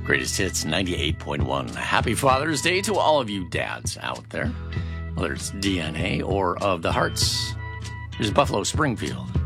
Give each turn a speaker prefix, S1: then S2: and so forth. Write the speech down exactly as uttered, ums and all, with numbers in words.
S1: Greatest Hits ninety-eight point one. Happy Father's Day to all of you dads out there, whether it's D N A or of the hearts. Here's Buffalo Springfield.